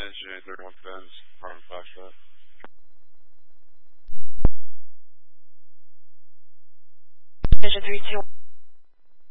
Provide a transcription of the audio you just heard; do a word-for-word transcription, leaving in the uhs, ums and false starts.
Engineering thirty-one Fens, Harmon Foxtrot. Vision three two.